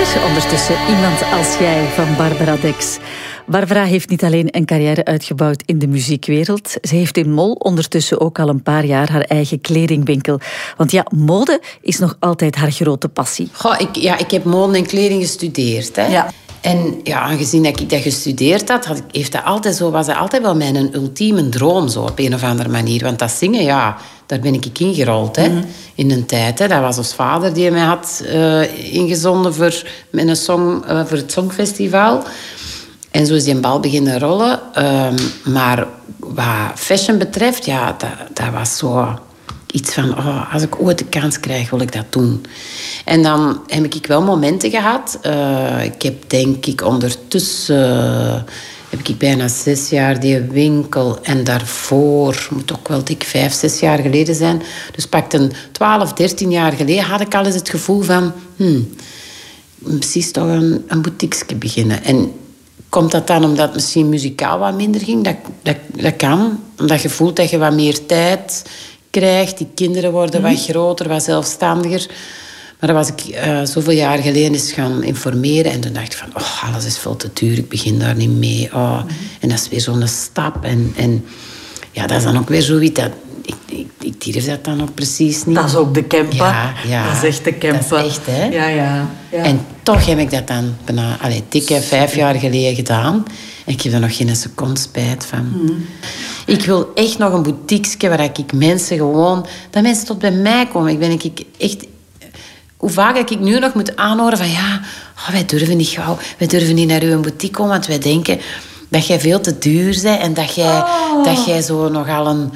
Ondertussen Iemand als jij van Barbara Dex. Barbara heeft niet alleen een carrière uitgebouwd in de muziekwereld. Ze heeft in Mol ondertussen ook al een paar jaar haar eigen kledingwinkel. Want ja, mode is nog altijd haar grote passie. Goh, ik heb mode en kleding gestudeerd. Hè. Ja. En ja, aangezien ik dat gestudeerd had, was dat altijd wel mijn ultieme droom zo, op een of andere manier. Want dat zingen, ja, daar ben ik ingerold. Hè. In een tijd. Hè. Dat was ons vader die mij had ingezonden voor het Songfestival. En zo is die een bal beginnen rollen. Maar wat fashion betreft, ja, dat was zo iets van... als ik ooit de kans krijg, wil ik dat doen. En dan heb ik wel momenten gehad. Ik heb denk ik ondertussen... heb ik bijna 6 jaar die winkel. En daarvoor, moet ook wel dik 5, 6 jaar geleden zijn. Dus pakte 12, 13 jaar geleden had ik al eens het gevoel van... precies toch een boutiqueske beginnen. En komt dat dan omdat het misschien muzikaal wat minder ging? Dat kan. Omdat je voelt dat je wat meer tijd krijgt. Die kinderen worden wat groter, wat zelfstandiger. Maar dan was ik zoveel jaar geleden eens gaan informeren. En toen dacht ik van, alles is veel te duur. Ik begin daar niet mee. En dat is weer zo'n stap. En ja, dat is dan ook weer zoiets dat... Ik durf dat dan ook precies niet. Dat is ook de Kempa. Ja, dat is echt de Kempa. Dat is echt, hè? Ja. En toch heb ik dat dan bijna dikke 5 jaar geleden gedaan. En ik heb er nog geen seconde spijt van. Ik wil echt nog een boutiqueske waar ik mensen gewoon... Dat mensen tot bij mij komen. Ik ben echt... Hoe vaak ik nu nog moet aanhoren van... Ja, wij durven niet gauw. Wij durven niet naar uw boutique komen, want wij denken dat jij veel te duur bent. En dat jij zo nogal een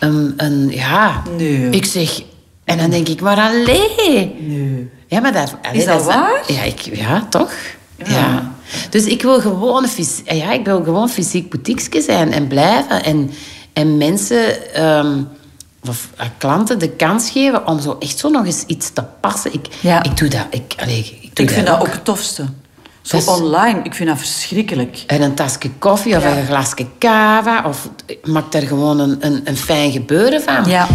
Nee. Ik zeg... En dan denk ik, maar allee. Nee. Ja, maar dat... Is dat waar? Ja, toch? Ja. Dus ik wil gewoon fysiek boutiqueske zijn en blijven. En mensen... of klanten de kans geven om zo echt zo nog eens iets te passen. Ik doe dat. Ik vind dat ook het tofste. Zo online, ik vind dat verschrikkelijk. En een tasje koffie of een glasje cava. Of maak daar gewoon een fijn gebeuren van. Ja.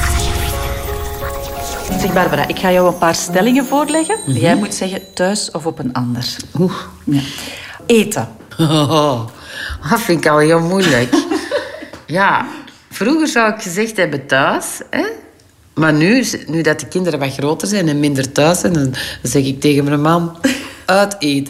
Zeg Barbara, ik ga jou een paar stellingen voorleggen. Jij moet zeggen thuis of op een ander. Ja. Eten. Dat vind ik al heel moeilijk. Ja, vroeger zou ik gezegd hebben thuis. Hè? Maar nu dat de kinderen wat groter zijn en minder thuis zijn... dan zeg ik tegen mijn man, uit eten.